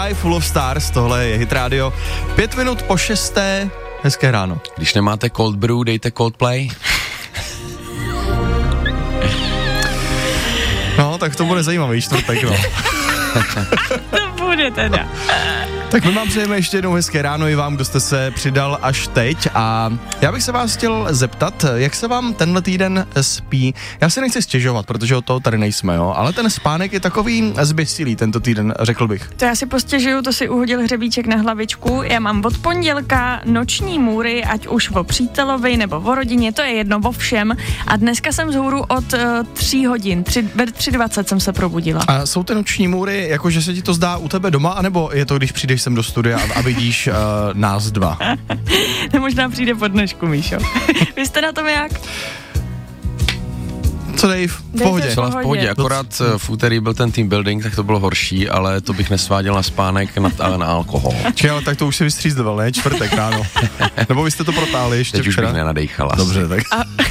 Full of Stars, tohle je Hit Radio. 5 minut po 6. Hezké ráno. Když nemáte cold brew, dejte Coldplay. No, tak to bude zajímavý čtvrtek, no. To bude teda. Tak my vám přejeme ještě jednou hezké ráno i vám, kdo jste se přidal až teď, a já bych se vás chtěl zeptat, jak se vám tenhle týden spí. Já si nechci stěžovat, protože od toho tady nejsme, jo, ale ten spánek je takový zběsilý tento týden, řekl bych. To já si postěžuju, to si uhodil hřebíček na hlavičku. Já mám od pondělka noční můry, ať už o přítelovi nebo o rodině, to je jedno, o všem. A dneska jsem vzhůru od 3 hodin, ve 3:20 jsem se probudila. A jsou ty noční můry, jakože se ti to zdá u tebe doma, anebo je to, když přijdeš sem do studia a vidíš nás dva? To možná přijde po dnešku, Míšo. Vy jste na tom jak? Co Dave? V pohodě. Celá v pohodě, akorát v úterý byl ten team building, tak to bylo horší, ale to bych nesváděl na spánek, na alkohol. Čekaj, ale tak to už si vystřízdoval, ne? Čtvrtek ráno. Nebo vy jste to protáhli ještě teď včera? Teď už bych nenadejchal. Dobře, tak.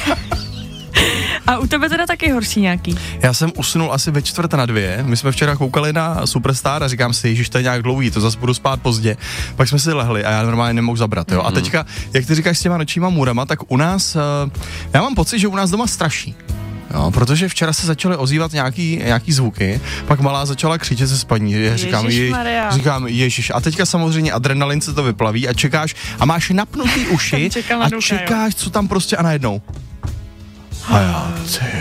A u tebe teda taky horší nějaký? Já jsem usnul asi ve 1:45. My jsme včera koukali na Superstar a říkám si, že to je nějak dlouhý, to zase budu spát pozdě. Pak jsme si lehli a já normálně nemohl zabrat, jo. A teďka, jak ty říkáš s těma nočníma můrama, tak u nás, já mám pocit, že u nás doma straší. Jo, protože včera se začaly ozývat nějaký zvuky, pak malá začala křičet ze spaní. Říkám, ježiš. A teďka samozřejmě adrenalin se to vyplaví a čekáš a máš napnutý uši a čekáš, co tam prostě a najednou. A já,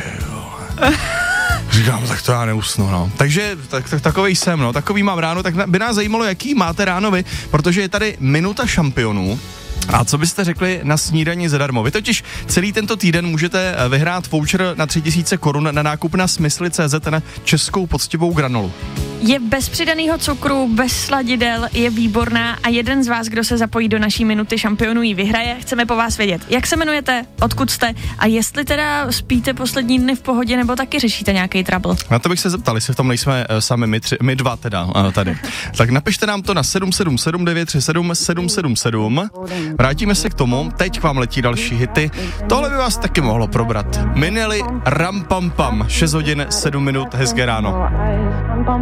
říkám, tak to já neusnu, no. Takže takovej jsem, no, takový mám ráno, tak by nás zajímalo, jaký máte ráno vy, protože je tady minuta šampionů. A co byste řekli na snídani zadarmo? Vy totiž celý tento týden můžete vyhrát voucher na 3000 korun na nákup na smysly.cz na českou poctivou granolu. Je bez přidaného cukru, bez sladidel, je výborná a jeden z vás, kdo se zapojí do naší minuty šampionů, ji vyhraje. Chceme po vás vědět, jak se jmenujete, odkud jste a jestli teda spíte poslední dny v pohodě nebo taky řešíte nějaký trouble. Na to bych se zeptal, jestli v tom nejsme sami my dva teda tady. Tak napište nám to na 777 937 777. Vrátíme se k tomu, teď k vám letí další hity. Tohle by vás taky mohlo probrat. Minelli, Ram Pam Pam, 6 hodin 7 minut, hezké ráno.